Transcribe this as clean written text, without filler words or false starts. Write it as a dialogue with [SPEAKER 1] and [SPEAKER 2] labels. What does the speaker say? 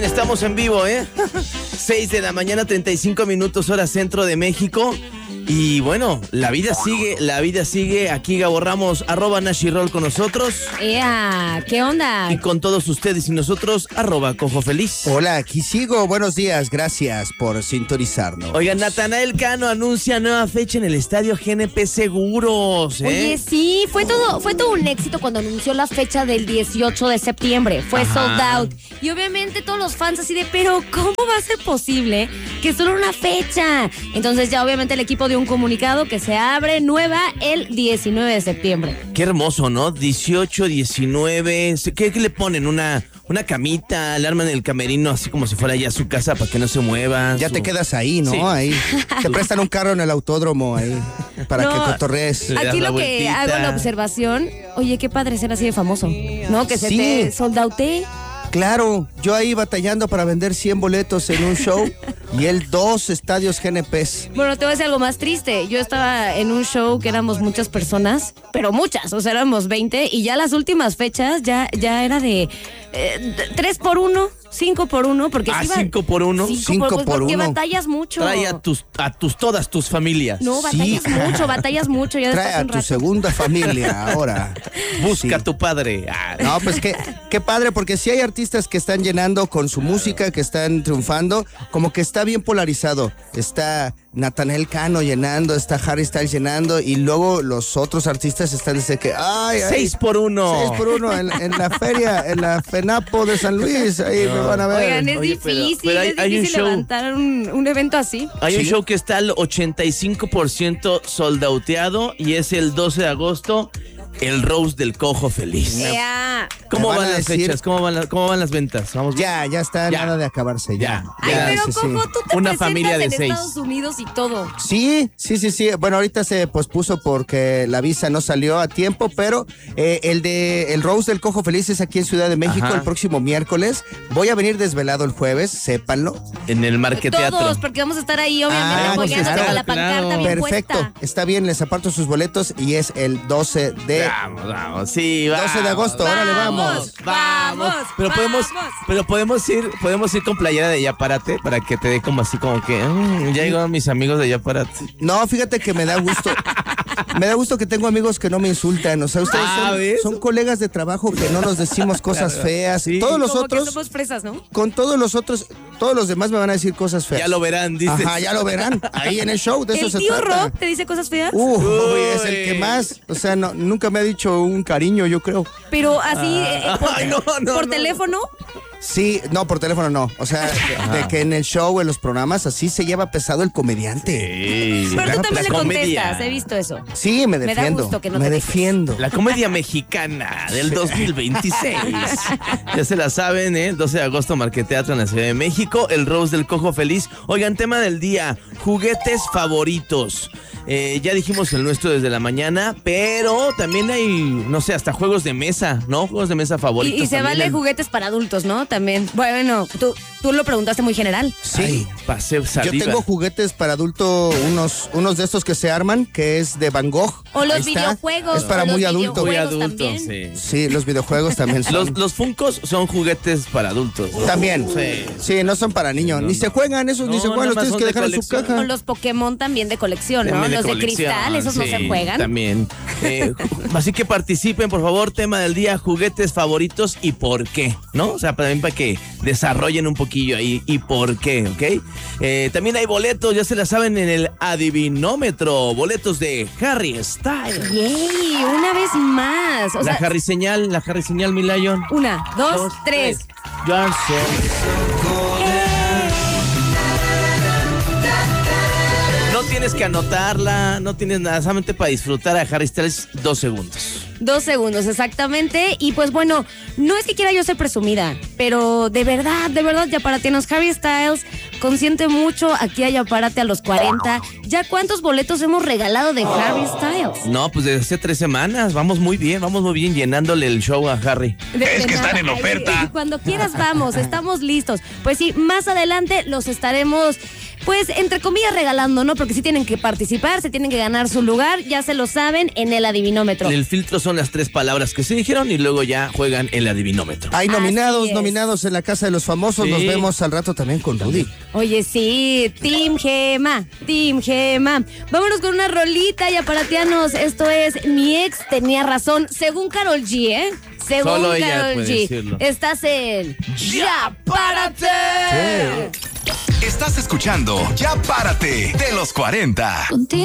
[SPEAKER 1] Estamos en vivo, 6 de la mañana, 35 minutos, hora centro de México. Y bueno, la vida sigue. Aquí Gabo Ramos, @Nashirol con nosotros.
[SPEAKER 2] ¿Qué onda?
[SPEAKER 1] Y con todos ustedes y nosotros, @Cojo Feliz.
[SPEAKER 3] Hola, aquí sigo. Buenos días, gracias por sintonizarnos.
[SPEAKER 1] Oigan, Natanael Cano anuncia nueva fecha en el estadio GNP Seguros.
[SPEAKER 2] Oye, sí, fue todo un éxito cuando anunció la fecha del 18 de septiembre. Fue sold out. Y obviamente todos los fans así de, pero ¿cómo va a ser posible que solo una fecha? Entonces ya obviamente el equipo dio un comunicado que se abre nueva el 19 de septiembre.
[SPEAKER 1] Qué hermoso, ¿no? 18, 19. ¿Qué le ponen? Una camita, le arman el camerino así como si fuera ya su casa para que no se mueva.
[SPEAKER 3] Ya te quedas ahí, ¿no? Sí. Ahí. Te prestan un carro en el autódromo ahí para que cotorrees.
[SPEAKER 2] Aquí lo que hago la observación, oye, qué padre ser así de famoso, ¿no? Que se te soldautee.
[SPEAKER 3] Claro, yo ahí batallando para vender 100 boletos en un show y él 2 estadios GNPs.
[SPEAKER 2] Bueno, te voy a decir algo más triste. Yo estaba en un show que éramos muchas personas, pero muchas, o sea, éramos 20 y ya las últimas fechas ya era de 3 por 1, 5 por 1, porque
[SPEAKER 1] 5 por 1.
[SPEAKER 3] 5 por 1.
[SPEAKER 2] Porque batallas mucho.
[SPEAKER 1] Trae a todas tus familias.
[SPEAKER 2] No, batallas mucho. Ya
[SPEAKER 3] trae a tu segunda familia ahora.
[SPEAKER 1] Busca a tu padre.
[SPEAKER 3] No, pues qué padre, porque si hay artistas que están llenando con su música, que están triunfando, como que está bien polarizado. Está Natanael Cano llenando, está Harry Styles llenando, y luego los otros artistas están diciendo que
[SPEAKER 1] 6 por 1.
[SPEAKER 3] 6 por 1 en la feria, en la FENAPO de San Luis, ahí me van a ver.
[SPEAKER 2] Oigan, es difícil levantar un evento así.
[SPEAKER 1] Hay un show que está al 85% soldauteado y es el 12 de agosto. El Rose del Cojo Feliz. ¿Cómo van las fechas? ¿Cómo van las ventas? Vamos.
[SPEAKER 3] Ya está nada de acabarse. Ya.
[SPEAKER 2] Pero Cojo, tú te
[SPEAKER 1] una familia de 6
[SPEAKER 2] en Estados Unidos y todo.
[SPEAKER 3] Sí. Bueno, ahorita se pospuso porque la visa no salió a tiempo, pero el Rose del Cojo Feliz es aquí en Ciudad de México. El próximo miércoles. Voy a venir desvelado el jueves, sépanlo.
[SPEAKER 1] En el Marqueteatro.
[SPEAKER 2] Todos, porque vamos a estar ahí, obviamente, apoyándote con la pancarta bien
[SPEAKER 3] perfecto,
[SPEAKER 2] puesta.
[SPEAKER 3] Está bien, les aparto sus boletos y es el 12 de...
[SPEAKER 1] Vamos, sí, vamos.
[SPEAKER 3] 12 de agosto, órale, vamos.
[SPEAKER 1] Pero podemos ir con playera de Yaparate para que te dé como así como que ya llegaron mis amigos de Yaparate.
[SPEAKER 3] No, fíjate que me da gusto. Me da gusto que tengo amigos que no me insultan. O sea, ustedes son colegas de trabajo que no nos decimos cosas feas.
[SPEAKER 1] Sí.
[SPEAKER 3] Todos los
[SPEAKER 2] como
[SPEAKER 3] otros.
[SPEAKER 2] que somos fresas, ¿no?
[SPEAKER 3] Con todos los otros, todos los demás me van a decir cosas feas.
[SPEAKER 1] Ya lo verán, dices.
[SPEAKER 3] Ajá, ya lo verán. Ahí en el show, de eso se trata.
[SPEAKER 2] ¿El tío Rob te dice cosas feas?
[SPEAKER 3] Es el que más. O sea, nunca me ha dicho un cariño, yo creo.
[SPEAKER 2] Pero así, por teléfono.
[SPEAKER 3] Sí, no, por teléfono no. O sea, de que en el show, en los programas, así se lleva pesado el comediante.
[SPEAKER 1] Sí.
[SPEAKER 2] Pero tú también le contestas, he visto eso.
[SPEAKER 3] Sí, me defiendo.
[SPEAKER 2] Me da gusto que no
[SPEAKER 3] me
[SPEAKER 2] te
[SPEAKER 3] defiendo.
[SPEAKER 1] La comedia mexicana del 2026. Ya se la saben, 12 de agosto, Marqueteatro en la Ciudad de México. El Rose del Cojo Feliz. Oigan, tema del día, juguetes favoritos. Ya dijimos el nuestro desde la mañana, pero también hay, no sé, hasta juegos de mesa, ¿no? Juegos de mesa favoritos.
[SPEAKER 2] Y se vale juguetes para adultos, ¿no? También. Bueno, tú lo preguntaste muy general.
[SPEAKER 3] Sí.
[SPEAKER 1] Pasé saliva.
[SPEAKER 3] Yo tengo juguetes para adulto, unos de estos que se arman, que es de Van Gogh.
[SPEAKER 2] O los videojuegos.
[SPEAKER 3] Es para muy adulto.
[SPEAKER 1] Muy adulto,
[SPEAKER 3] sí, los videojuegos también son.
[SPEAKER 1] Los Funkos son juguetes para adultos.
[SPEAKER 3] También. Sí, no son para niños. Ni se juegan esos, ni se juegan, los tienes que dejar en su caja.
[SPEAKER 2] O los Pokémon también de colección, ¿no? Los de cristal, esos no se juegan.
[SPEAKER 1] También. Así que participen, por favor. Tema del día, juguetes favoritos y por qué, ¿no? O sea, también para que desarrollen un poquillo ahí y por qué, ¿ok? También hay boletos, ya se la saben, en el adivinómetro. Boletos de Harry Styles.
[SPEAKER 2] ¡Yay! Una vez más.
[SPEAKER 1] La Harry señal, mi Lion.
[SPEAKER 2] 1, 2, 3.
[SPEAKER 1] No tienes que anotarla, no tienes nada, solamente para disfrutar a Harry Styles 2 segundos.
[SPEAKER 2] 2 segundos, exactamente. Y pues bueno, no es que quiera yo ser presumida, pero de verdad, yaparatianos, Harry Styles consiente mucho aquí a Yaparate a los 40. ¿Ya cuántos boletos hemos regalado de Harry Styles?
[SPEAKER 1] No, pues desde hace 3 semanas, vamos muy bien llenándole el show a Harry.
[SPEAKER 4] Es que están en oferta.
[SPEAKER 2] Cuando quieras vamos, estamos listos. Pues sí, más adelante los estaremos pues, entre comillas, regalando, ¿no? Porque sí tienen que participar, se tienen que ganar su lugar, ya se lo saben, en el adivinómetro.
[SPEAKER 1] El filtro son las 3 palabras que se dijeron y luego ya juegan el adivinómetro.
[SPEAKER 3] Hay nominados en la Casa de los Famosos.
[SPEAKER 1] Sí.
[SPEAKER 3] Nos vemos al rato también con Rudy.
[SPEAKER 2] Oye, sí, Team Gema. Vámonos con una rolita y aparatianos. Esto es Mi Ex Tenía Razón, según Karol G, ¿eh? Según
[SPEAKER 1] Solo ella
[SPEAKER 2] Karol
[SPEAKER 1] puede
[SPEAKER 2] G.
[SPEAKER 1] decirlo.
[SPEAKER 2] Estás en Ya Párate.
[SPEAKER 4] Estás escuchando Ya Párate de los 40.